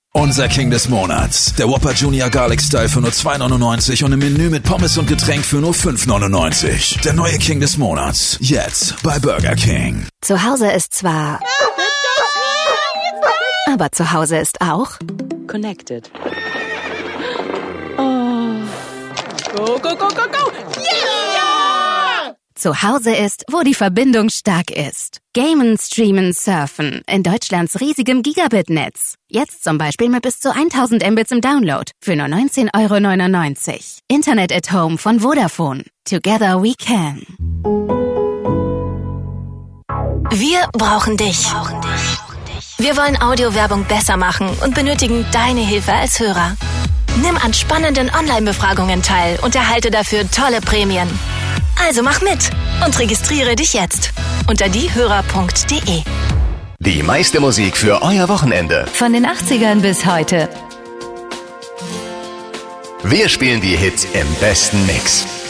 Unser King des Monats. Der Whopper Junior Garlic Style für nur $2,99 und im Menü mit Pommes und Getränk für nur $5,99. Der neue King des Monats. Jetzt bei Burger King. Zu Hause ist zwar... Aber zu Hause ist auch... Connected. Oh. Go, go, go, go, go! Yeah! Zu Hause ist, wo die Verbindung stark ist. Gamen, streamen, surfen. In Deutschlands riesigem Gigabit-Netz. Jetzt zum Beispiel mit bis zu 1000 Mbits im Download. Für nur €19,99. Internet at Home von Vodafone. Together we can. Wir brauchen dich. Wir wollen Audiowerbung besser machen und benötigen deine Hilfe als Hörer. Nimm an spannenden Online-Befragungen teil und erhalte dafür tolle Prämien. Also mach mit und registriere dich jetzt unter diehörer.de. Die meiste Musik für euer Wochenende. Von den 80ern bis heute. Wir spielen die Hits im besten Mix.